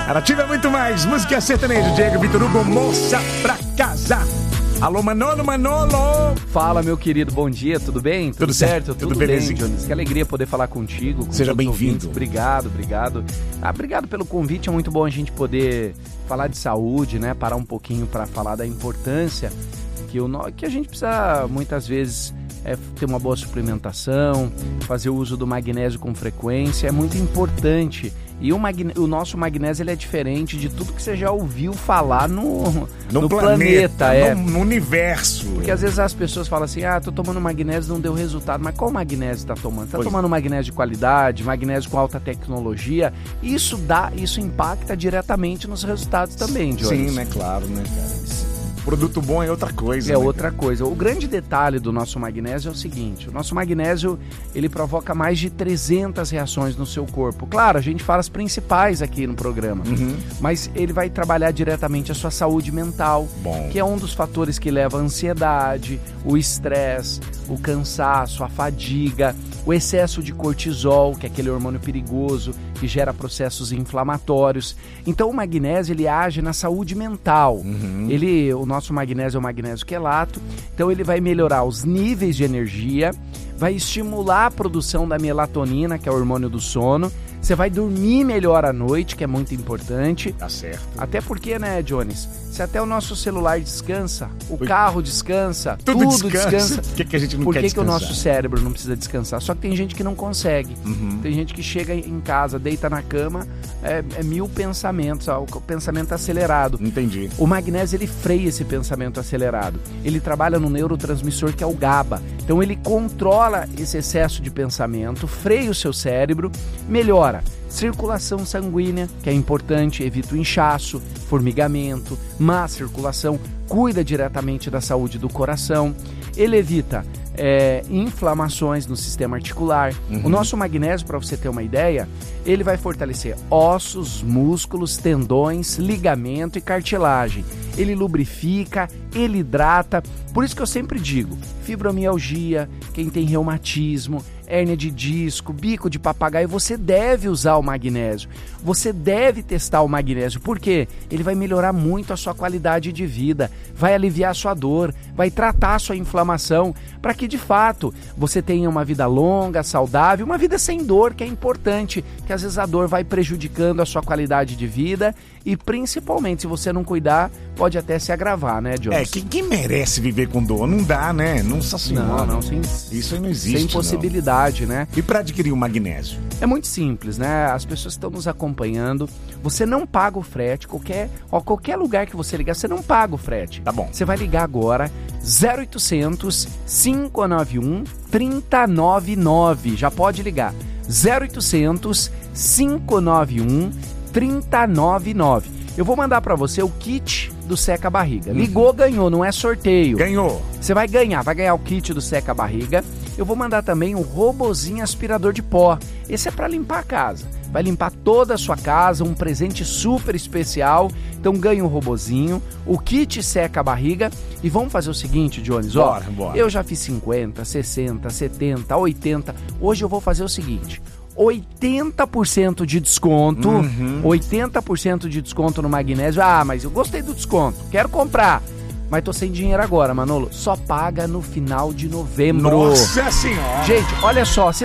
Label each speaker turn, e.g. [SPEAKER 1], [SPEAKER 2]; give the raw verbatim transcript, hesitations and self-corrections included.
[SPEAKER 1] Nativa é muito mais. Música sertaneja. Diego Vitor Hugo, Moça pra Casa. Alô, Manolo, Manolo.
[SPEAKER 2] Fala, meu querido, bom dia, tudo bem?
[SPEAKER 1] Tudo, tudo certo?
[SPEAKER 2] Tudo,
[SPEAKER 1] tudo
[SPEAKER 2] bem,
[SPEAKER 1] belezinha.
[SPEAKER 2] Jones. Que alegria poder falar contigo. Com
[SPEAKER 1] Seja bem-vindo.
[SPEAKER 2] Obrigado, obrigado. Ah, obrigado pelo convite, é muito bom a gente poder falar de saúde, né? Parar um pouquinho para falar da importância que, o, que a gente precisa, muitas vezes, é, ter uma boa suplementação, fazer o uso do magnésio com frequência, é muito importante. E o, magne... o nosso magnésio ele é diferente de tudo que você já ouviu falar no,
[SPEAKER 1] no,
[SPEAKER 2] no
[SPEAKER 1] planeta,
[SPEAKER 2] planeta é.
[SPEAKER 1] no, no universo.
[SPEAKER 2] Porque às vezes as pessoas falam assim, ah, tô tomando magnésio, não deu resultado. Mas qual magnésio tá tomando? Tá
[SPEAKER 1] pois
[SPEAKER 2] tomando magnésio de qualidade, magnésio com alta tecnologia. Isso dá, isso impacta diretamente nos resultados também, Jones.
[SPEAKER 1] Sim, né? Claro, né, cara? Produto bom é outra coisa.
[SPEAKER 2] É
[SPEAKER 1] né,
[SPEAKER 2] outra
[SPEAKER 1] cara?
[SPEAKER 2] coisa. O grande detalhe do nosso magnésio é o seguinte, o nosso magnésio, ele provoca mais de trezentas reações no seu corpo. Claro, a gente fala as principais aqui no programa,
[SPEAKER 1] uhum.
[SPEAKER 2] mas ele vai trabalhar diretamente a sua saúde mental,
[SPEAKER 1] bom.
[SPEAKER 2] que é um dos fatores que leva a ansiedade, o estresse, o cansaço, a fadiga, o excesso de cortisol, que é aquele hormônio perigoso que gera processos inflamatórios. Então o magnésio, ele age na saúde mental.
[SPEAKER 1] Uhum.
[SPEAKER 2] Ele, o nosso magnésio é o magnésio quelato, então ele vai melhorar os níveis de energia, vai estimular a produção da melatonina, que é o hormônio do sono. Você vai dormir melhor à noite, que é muito importante.
[SPEAKER 1] Tá certo.
[SPEAKER 2] Até porque, né, Jones? Se até o nosso celular descansa, o carro descansa,
[SPEAKER 1] tudo,
[SPEAKER 2] tudo descansa. descansa.
[SPEAKER 1] Por que, que a gente não
[SPEAKER 2] Por
[SPEAKER 1] quer
[SPEAKER 2] que, que o
[SPEAKER 1] descansar?
[SPEAKER 2] nosso cérebro não precisa descansar? Só que tem gente que não consegue.
[SPEAKER 1] Uhum.
[SPEAKER 2] Tem gente que chega em casa, deita na cama, é, é mil pensamentos, ó, o pensamento acelerado.
[SPEAKER 1] Entendi.
[SPEAKER 2] O magnésio, ele freia esse pensamento acelerado. Ele trabalha no neurotransmissor que é o GABA. Então ele controla esse excesso de pensamento, freia o seu cérebro, melhora circulação sanguínea, que é importante, evita o inchaço, formigamento, má circulação, cuida diretamente da saúde do coração, ele evita é, inflamações no sistema articular. Uhum. O nosso magnésio, para você ter uma ideia, ele vai fortalecer ossos, músculos, tendões, ligamento e cartilagem. Ele lubrifica, ele hidrata. Por isso que eu sempre digo, fibromialgia, quem tem reumatismo, hérnia de disco, bico de papagaio, você deve usar o magnésio. Você deve testar o magnésio, porque ele vai melhorar muito a sua qualidade de vida, vai aliviar a sua dor, vai tratar a sua inflamação, para que de fato você tenha uma vida longa, saudável, uma vida sem dor, que é importante, que às vezes a dor vai prejudicando a sua qualidade de vida e principalmente se você não cuidar, pode até se agravar, né, Jones?
[SPEAKER 1] É, quem, quem merece viver com dor? Não dá, né? Nossa senhora.
[SPEAKER 2] Não, não, sem,
[SPEAKER 1] isso aí não existe,
[SPEAKER 2] sem possibilidade,
[SPEAKER 1] não.
[SPEAKER 2] né?
[SPEAKER 1] E para adquirir o magnésio?
[SPEAKER 2] É muito simples, né? As pessoas que estão nos acompanhando, você não paga o frete, qualquer, ó, qualquer lugar que você ligar, você não paga o frete.
[SPEAKER 1] Tá bom.
[SPEAKER 2] Você vai ligar agora, zero oitocentos, cinco nove um, três zero nove nove, já pode ligar, zero oitocentos, cinco nove um, três zero nove nove. Eu vou mandar pra você o kit do Seca Barriga. Ligou, ganhou, não é sorteio.
[SPEAKER 1] Ganhou.
[SPEAKER 2] Você vai ganhar, vai ganhar o kit do Seca Barriga. Eu vou mandar também um robozinho aspirador de pó. Esse é pra limpar a casa. Vai limpar toda a sua casa, um presente super especial. Então ganha um robozinho, o kit Seca Barriga. E vamos fazer o seguinte, Jones,
[SPEAKER 1] bora,
[SPEAKER 2] ó.
[SPEAKER 1] Bora.
[SPEAKER 2] Eu já fiz cinquenta, sessenta, setenta, oitenta. Hoje eu vou fazer o seguinte: oitenta por cento de desconto,
[SPEAKER 1] uhum.
[SPEAKER 2] oitenta por cento de desconto no magnésio. Ah, mas eu gostei do desconto, quero comprar, mas tô sem dinheiro agora, Manolo. Só paga no final de novembro.
[SPEAKER 1] Nossa senhora!
[SPEAKER 2] Gente, olha só, você